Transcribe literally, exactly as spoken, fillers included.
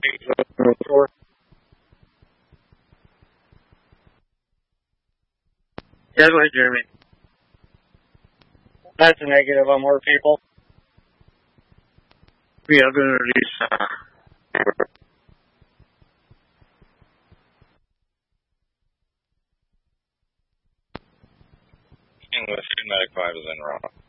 Yeah, go ahead, Jeremy. That's a negative on more people. Yeah, I'm going to release. Uh, English, Medic five is in wrong.